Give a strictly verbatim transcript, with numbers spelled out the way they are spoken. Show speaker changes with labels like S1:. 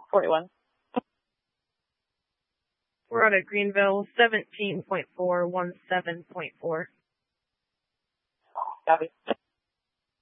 S1: forty-one.
S2: We're out at Greenville, seventeen point four, one seven point four.
S1: Copy.